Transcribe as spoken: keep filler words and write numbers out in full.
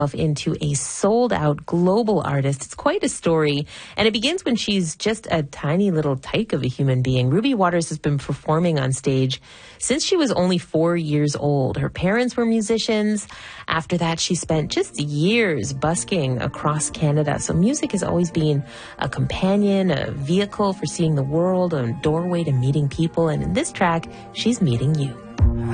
into a sold-out global artist. It's quite a story, and it begins when she's just a tiny little tyke of a human being. Ruby Waters has been performing on stage since she was only four years old. Her parents were musicians. After that, she spent just years busking across Canada. So music has always been a companion, a vehicle for seeing the world, a doorway to meeting people. And in this track, she's meeting you.